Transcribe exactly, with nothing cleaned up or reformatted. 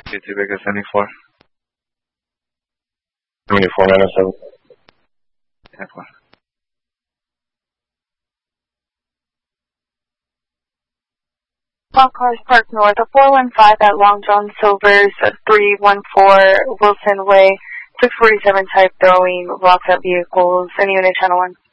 T T Vegas seventy-four. seventy-four nine oh seven. ten four. All cars parked north of four one five at Long John Silver's three one four Wilson Way. six forty-seven type throwing rocks at vehicles. Any unit channel one.